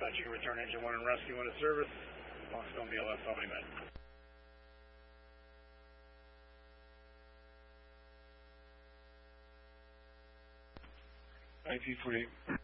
Dispatch, you can return engine 1 and rescue into service. Longstone BLS, how many men? IP48.